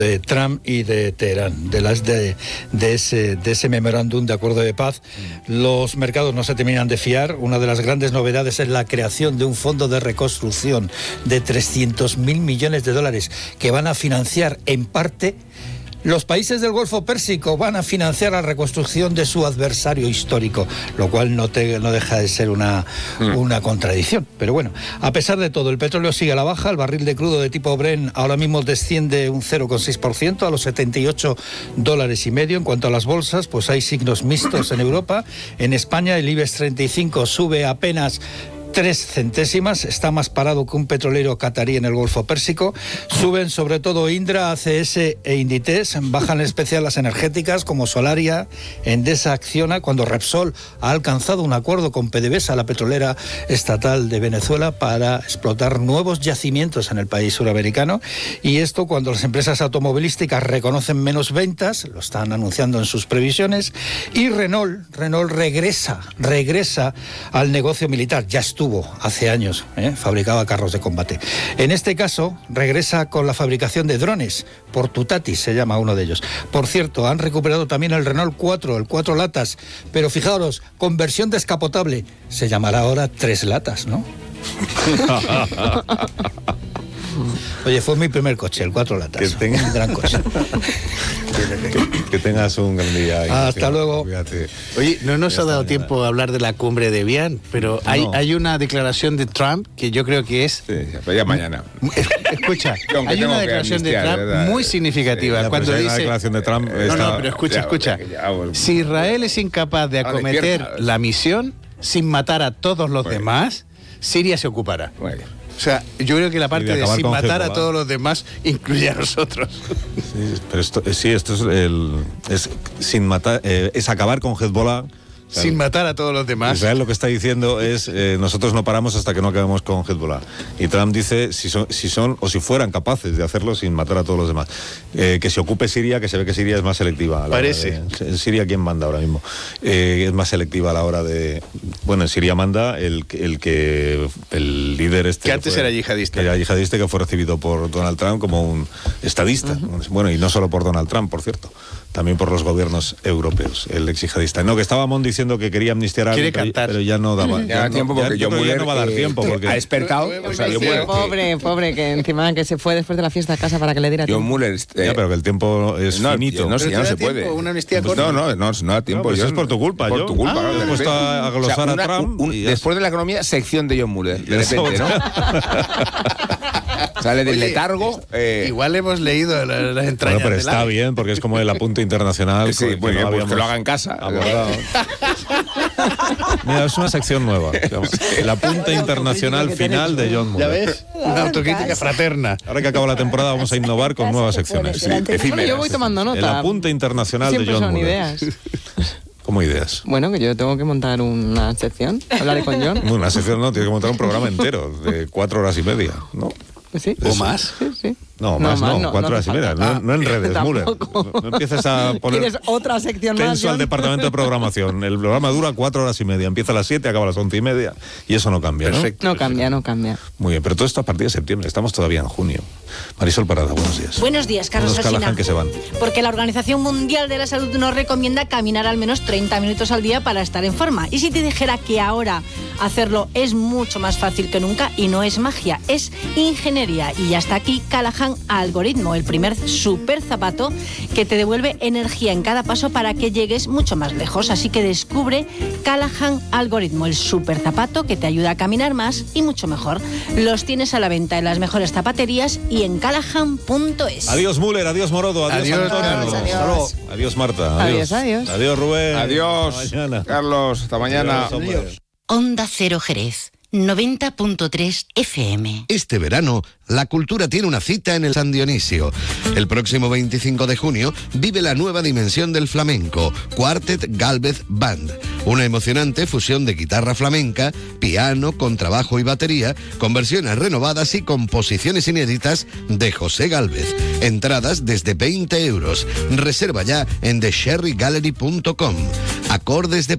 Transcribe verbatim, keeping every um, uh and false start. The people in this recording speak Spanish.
de Trump y de Teherán, de las de, de ese de ese memorándum de acuerdo de paz. Los mercados no se terminan de fiar. Una de las grandes novedades es la creación de un fondo de reconstrucción de trescientos mil millones de dólares que van a financiar en parte. Los países del Golfo Pérsico van a financiar la reconstrucción de su adversario histórico, lo cual no, te, no deja de ser una, mm. una contradicción. Pero bueno, a pesar de todo, el petróleo sigue a la baja. El barril de crudo de tipo Brent ahora mismo desciende un cero coma seis por ciento a los setenta y ocho dólares y medio. En cuanto a las bolsas, pues hay signos mixtos en Europa. En España el IBEX treinta y cinco sube apenas tres centésimas, está más parado que un petrolero catarí en el Golfo Pérsico. Suben sobre todo Indra, A C S e Inditex, bajan en especial las energéticas como Solaria, Endesa, Acciona, cuando Repsol ha alcanzado un acuerdo con PDVSA, la petrolera estatal de Venezuela, para explotar nuevos yacimientos en el país suramericano. Y esto cuando las empresas automovilísticas reconocen menos ventas, lo están anunciando en sus previsiones, y Renault, Renault regresa, regresa al negocio militar. Ya estuvo hace años, ¿eh? fabricaba carros de combate. En este caso, regresa con la fabricación de drones, Portutatis se llama uno de ellos. Por cierto, han recuperado también el Renault cuatro, el cuatro latas, pero fijaros, con versión descapotable, se llamará ahora tres latas, ¿no? Oye, fue mi primer coche, el cuatro latas. Que tenga... un gran coche. que, que tengas un gran día. Hasta luego. Cuídate. Oye, no nos Ya ha dado está, tiempo a hablar de la cumbre de Evian, pero no. hay, hay una declaración de Trump que yo creo que es... Sí, pero ya mañana. Escucha, hay una declaración de Trump de muy significativa. Sí, cuando dice... Una declaración de Trump... No, está... no, pero escucha, ya, escucha. Ya, ya, bueno. Si Israel es incapaz de acometer Ahora, la misión sin matar a todos los bueno. demás, Siria se ocupará. Bueno. O sea, yo creo que la parte de de, acabar sin con matar Hezbollah. a todos los demás incluye a nosotros. Sí, pero esto, sí, esto es el... Es, sin matar, eh, es acabar con Hezbollah. Claro. Sin matar a todos los demás. Israel lo que está diciendo es eh, nosotros no paramos hasta que no acabemos con Hezbollah. Y Trump dice si son, si son o si fueran capaces de hacerlo sin matar a todos los demás. Eh, que se ocupe Siria, que se ve que Siria es más selectiva. A la Parece. hora de, Siria, ¿quién manda ahora mismo? Eh, es más selectiva a la hora de... Bueno, en Siria manda el, el que... El líder este... Que antes fue, era yihadista. Que era yihadista, que fue recibido por Donald Trump como un estadista. Uh-huh. Bueno, y no solo por Donald Trump, por cierto. También por los gobiernos europeos, el ex yihadista. No, que estaba Mon diciendo que quería amnistiar a alguien, pero, pero ya no daba. Ya, ya da no, tiempo porque ya, John Muller no va a dar eh, tiempo. Porque... ha despertado. O sea, Sí, John Muller, pobre, pobre, que encima que se fue después de la fiesta a casa para que le diera John tiempo. Muller eh, ya, pero que el tiempo es no, finito. No, sé, ya no se tiempo, puede. una amnistía pues corta. no, no, no, no da tiempo. No, pues John, es por tu culpa, por yo. tu culpa. Ah, ¿no? he puesto a glosar o sea, una, a Trump. Un, un, después de la economía, sección de John Muller. De repente, ¿no? Sale del Oye, letargo. Eh, igual hemos leído las, las entrañas. Bueno, pero del está ave. bien, porque es como el apunte internacional. sí, que pues, no pues habíamos que lo haga en casa. abordado. Mira, es una sección nueva. El apunte internacional final de John ¿Ya Muller. ves? Una autocrítica fraterna. Ahora que acaba la temporada vamos a innovar con nuevas secciones. Sí, Bueno, efímeras. yo voy tomando nota. El apunte internacional Siempre de John son Muller. ideas. ¿Cómo ideas? Bueno, que yo tengo que montar una sección. Hablaré con John. Una sección no, tiene que montar un programa entero de cuatro horas y media, ¿no? ¿Sí? ¿O más? Sí, sí. No, más no, no, cuatro no horas y hace media. falta. No, no en redes, Muller. Tampoco. No, no empieces a poner ¿Quieres otra sección más, tenso al John? departamento de programación. El programa dura cuatro horas y media. Empieza a las siete, acaba a las once y media. Y eso no cambia, ¿no? Perfecto. No cambia, no cambia. Muy bien, pero todo esto a partir de septiembre. Estamos todavía en junio. Marisol Parada, buenos días. Buenos días, Carlos Los Alsina. Callahan que se van. Porque la Organización Mundial de la Salud nos recomienda caminar al menos treinta minutos al día para estar en forma. Y si te dijera que ahora hacerlo es mucho más fácil que nunca, y no es magia, es ingeniería. Y ya está aquí Callahan Algoritmo, el primer super zapato que te devuelve energía en cada paso para que llegues mucho más lejos. Así que descubre Callahan Algoritmo, el super zapato que te ayuda a caminar más y mucho mejor. Los tienes a la venta en las mejores zapaterías y en callahan punto es. Adiós Müller, adiós Morodo, adiós, Adiós, Antonio. adiós, adiós. Hasta luego. Adiós Marta. Adiós, adiós. Adiós Rubén. Adiós, Hasta mañana. Carlos. Hasta mañana. Adiós, hombre. Onda Cero Jerez, noventa punto tres F M. Este verano, la cultura tiene una cita en el San Dionisio. El próximo veinticinco de junio vive la nueva dimensión del flamenco, Quartet Gálvez Band. Una emocionante fusión de guitarra flamenca, piano, contrabajo y batería, con versiones renovadas y composiciones inéditas de José Gálvez. Entradas desde veinte euros. Reserva ya en the sherry gallery punto com. Acordes de